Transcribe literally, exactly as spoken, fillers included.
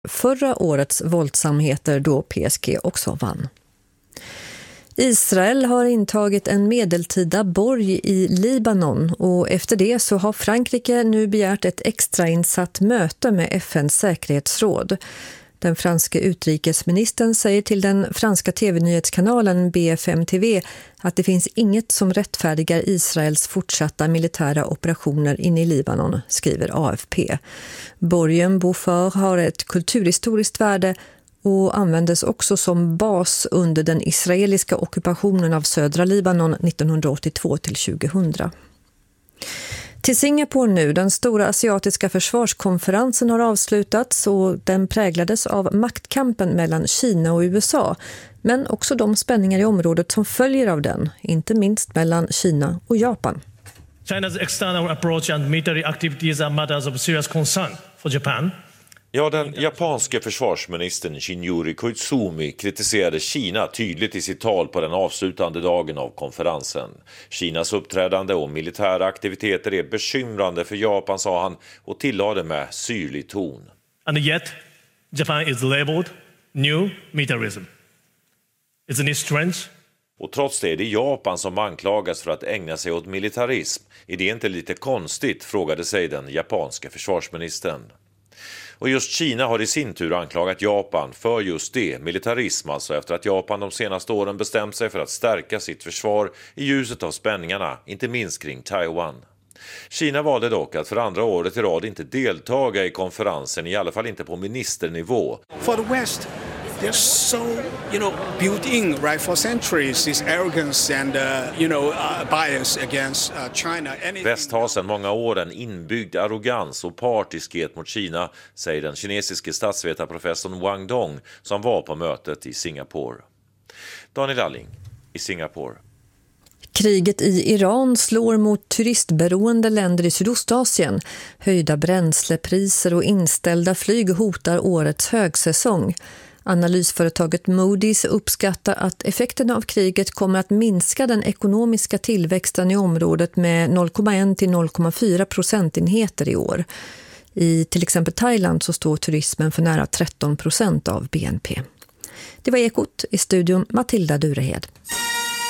förra årets våldsamheter då P S G också vann. Israel har intagit en medeltida borg i Libanon och efter det så har Frankrike nu begärt ett extrainsatt möte med F N:s säkerhetsråd. Den franska utrikesministern säger till den franska tv-nyhetskanalen B F M T V att det finns inget som rättfärdigar Israels fortsatta militära operationer inne i Libanon, skriver A F P. Borgen Beaufort har ett kulturhistoriskt värde och användes också som bas under den israeliska ockupationen av södra Libanon nittonhundraåttiotvå till tjugohundra. Till Singapore nu, den stora asiatiska försvarskonferensen har avslutats och den präglades av maktkampen mellan Kina och U S A, men också de spänningar i området som följer av den, inte minst mellan Kina och Japan. China's external approach and military activities are matters of serious concern for Japan. Ja, den japanske försvarsministern Shinyori Koizumi kritiserade Kina tydligt i sitt tal på den avslutande dagen av konferensen. Kinas uppträdande och militära aktiviteter är bekymrande för Japan, sa han och tillade med syrlig ton. And yet, Japan is labeled new militarism. Isn't it strange? Och trots det är det Japan som anklagas för att ägna sig åt militarism. Är det inte lite konstigt, frågade sig den japanska försvarsministern. Och just Kina har i sin tur anklagat Japan för just det, militarism alltså, efter att Japan de senaste åren bestämt sig för att stärka sitt försvar i ljuset av spänningarna, inte minst kring Taiwan. Kina valde dock att för andra året i rad inte deltaga i konferensen, i alla fall inte på ministernivå. For the West, they're so, you know, built in right for centuries this arrogance and uh, you know uh, bias against uh, China. Anything... Väst har sedan många år en inbyggd arrogans och partiskhet mot Kina, säger den kinesiske statsvetarprofessorn Wang Dong som var på mötet i Singapore. Daniel Alling i Singapore. Kriget i Iran slår mot turistberoende länder i Sydostasien. Höjda bränslepriser och inställda flyg hotar årets högsäsong. Analysföretaget Moody's uppskattar att effekterna av kriget kommer att minska den ekonomiska tillväxten i området med noll komma ett till noll komma fyra procentenheter i år. I till exempel Thailand så står turismen för nära tretton procent av B N P. Det var Ekot, i studion Matilda Durehed.